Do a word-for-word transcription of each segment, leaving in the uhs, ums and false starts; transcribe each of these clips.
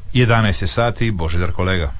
jedanaest je sati, Božidar Kolega.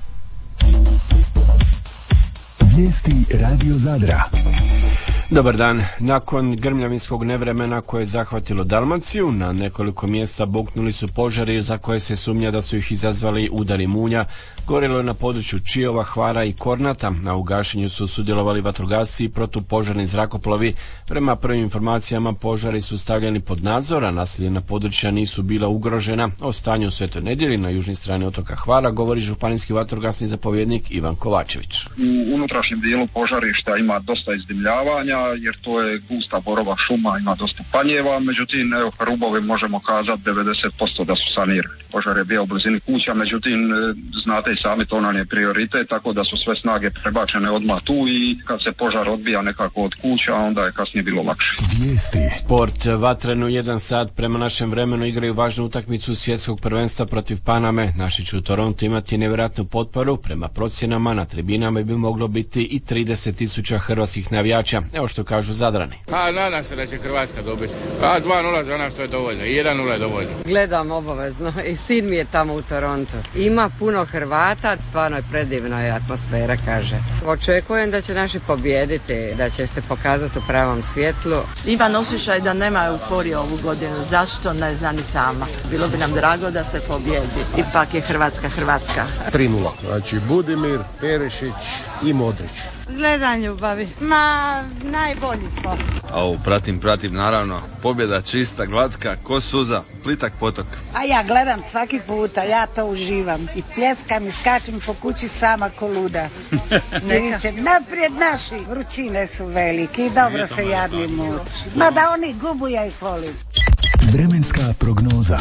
Vijesti Radio Zadra. Dobar dan. Nakon grmljavinskog nevremena koje je zahvatilo Dalmaciju, na nekoliko mjesta buknuli su požari za koje se sumnja da su ih izazvali udari munja. Gorilo je na području Čiova, Hvara i Kornata. Na u gašenju su sudjelovali vatrogasci i protupožarni zrakoplovi. Prema prvim informacijama požari su stavljeni pod nadzor, a naseljena područja nisu bila ugrožena. O stanju u Svetoj Nedjelji na južnoj strani otoka Hvara govori županijski vatrogasni zapovjednik Ivan Kovačević. U unutrašnjem dijelu požarišta ima dosta izdimljavanja, jer to je gusta borova šuma, ima dosta panjeva, međutim evo, rubovi možemo kazati devedeset posto da su sanirani. Požar je bio u blizini kuća, međutim znate i sami, to nam je prioritet, tako da su sve snage prebačene odmah tu i kad se požar odbija nekako od kuća, onda je kasnije bilo lakše. Vijesti. Sport. Vatrenu jedan sat prema našem vremenu igraju važnu utakmicu svjetskog prvenstva protiv Paname. Naši će u Torontu imati nevjerojatnu potporu. Prema procjenama na tribinama bi moglo biti i trideset tisuća hrvatskih navijača. Evo što kažu Zadrani. A nadam se da će Hrvatska dobiti. A dva nula za nas to je dovoljno. I jedan nula je dovoljno. Gledam obavezno i sin mi je tamo u Torontu. Ima puno Hrvata, stvarno je predivna je atmosfera, kaže. Očekujem da će naši pobijediti, da će se pokazati u pravom svjetlu. Imam osjećaj da nema euforije ovu godinu. Zašto? Ne znam ni sama. Bilo bi nam drago da se pobijedi. Ipak je Hrvatska Hrvatska. tri nula. Znači Budimir, Perišić i Modrić. Gledam ljubavi. Ma, najbolji smo. Au, pratim, pratim, naravno. Pobjeda čista, glatka, ko suza, plitak potok. A ja gledam svaki puta, ja to uživam. I pljeskam i skačem po kući sama ko luda. Vidite, naprijed naši. Vrućine su velike i dobro se jadni muči. Ma da oni gubu, ja ih volim. Vremenska prognoza.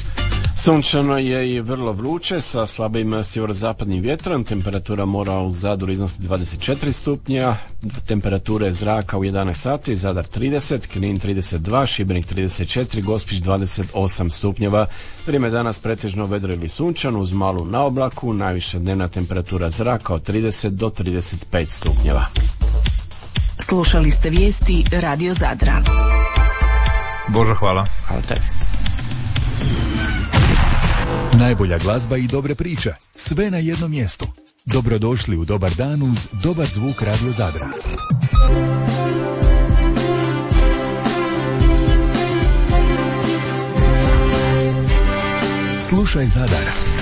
Sunčano je i vrlo vruće sa slabim sjeverozapadnim vjetrom. Temperatura mora u Zadru iznosi dvadeset četiri stupnja. Temperature zraka u jedanaest sati, Zadar trideset, Knin trideset dva, Šibenik trideset četiri, Gospić dvadeset osam stupnjeva. Vrijeme danas pretežno vedro ili sunčano uz malu naoblaku. Najviša dnevna temperatura zraka od trideset do trideset pet stupnjeva. Slušali ste vijesti Radio Zadra. Bože, hvala. Hvala tebi. Najbolja glazba i dobre priče. Sve na jednom mjestu. Dobrodošli u Dobar dan uz dobar zvuk Radio Zadra. Slušaj Zadar.